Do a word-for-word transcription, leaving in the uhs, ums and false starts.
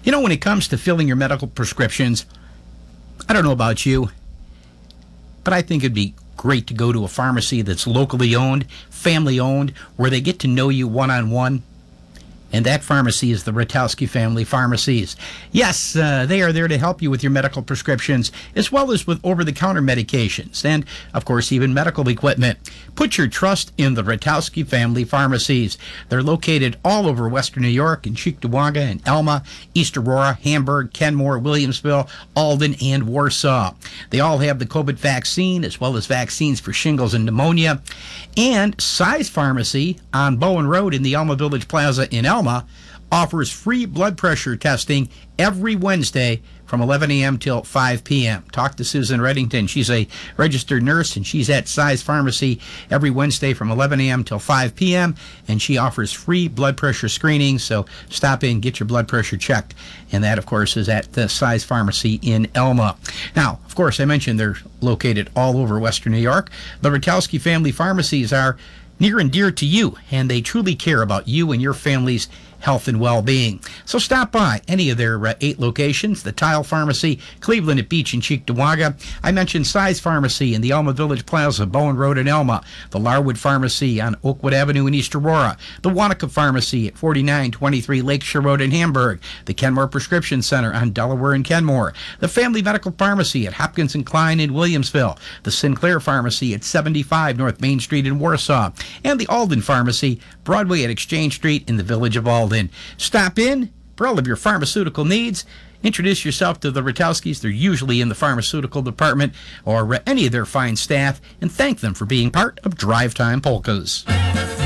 You know, when it comes to filling your medical prescriptions, I don't know about you, but I think it'd be great to go to a pharmacy that's locally owned, family owned, where they get to know you one-on-one. And that pharmacy is the Ratowski Family Pharmacies. Yes, uh, they are there to help you with your medical prescriptions, as well as with over-the-counter medications, and, of course, even medical equipment. Put your trust in the Ratowski Family Pharmacies. They're located all over Western New York, in Cheektowaga and Elma, East Aurora, Hamburg, Kenmore, Williamsville, Alden, and Warsaw. They all have the COVID vaccine, as well as vaccines for shingles and pneumonia. And Size Pharmacy on Bowen Road in the Elma Village Plaza in Elma offers free blood pressure testing every Wednesday from eleven a.m. till five p.m. Talk to Susan Reddington. She's a registered nurse, and she's at Size Pharmacy every Wednesday from eleven a.m. till five p.m., and she offers free blood pressure screenings, so stop in, get your blood pressure checked, and that, of course, is at the Size Pharmacy in Elma. Now, of course, I mentioned they're located all over Western New York. The Ratowski Family Pharmacies are near and dear to you, and they truly care about you and your family's health and well-being. So stop by any of their uh, eight locations, the Tile Pharmacy, Cleveland at Beach and Cheektowaga. I mentioned Size Pharmacy in the Elma Village Plaza, Bowen Road in Elma, the Larwood Pharmacy on Oakwood Avenue in East Aurora, the Wanaka Pharmacy at forty-nine twenty-three Lakeshore Road in Hamburg, the Kenmore Prescription Center on Delaware and Kenmore, the Family Medical Pharmacy at Hopkins and Klein in Williamsville, the Sinclair Pharmacy at seventy-five North Main Street in Warsaw, and the Alden Pharmacy, Broadway at Exchange Street in the Village of Alden. Stop in for all of your pharmaceutical needs. Introduce yourself to the Ratowskis. They're usually in the pharmaceutical department or any of their fine staff, and thank them for being part of Drive Time Polkas.